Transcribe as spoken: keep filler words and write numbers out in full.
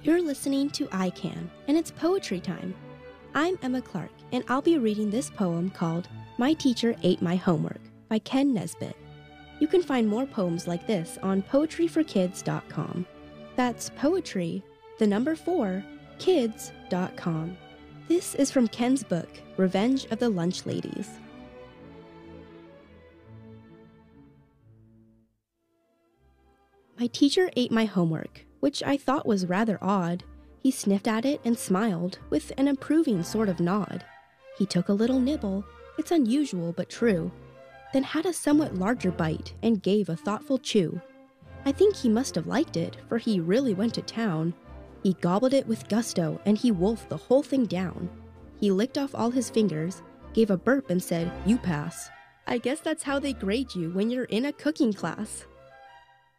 You're listening to I Can, and it's poetry time. I'm Emma Clark, and I'll be reading this poem called My Teacher Ate My Homework by Ken Nesbitt. You can find more poems like this on poetry for kids dot com. That's poetry, the number four, kids dot com. This is from Ken's book, Revenge of the Lunch Ladies. My teacher ate my homework, which I thought was rather odd. He sniffed at it and smiled, with an approving sort of nod. He took a little nibble, it's unusual but true, then had a somewhat larger bite and gave a thoughtful chew. I think he must have liked it, for he really went to town. He gobbled it with gusto, and he wolfed the whole thing down. He licked off all his fingers, gave a burp and said, "You pass." I guess that's how they grade you when you're in a cooking class.